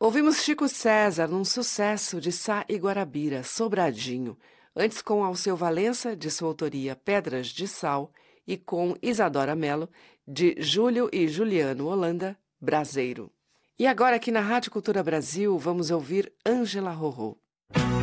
Ouvimos Chico César num sucesso de Sá e Guarabira, Sobradinho, antes com Alceu Valença, de sua autoria Pedras de Sal, e com Isadora Mello, de Júlio e Juliano Holanda, Braseiro. E agora aqui na Rádio Cultura Brasil, vamos ouvir Ângela Rorô.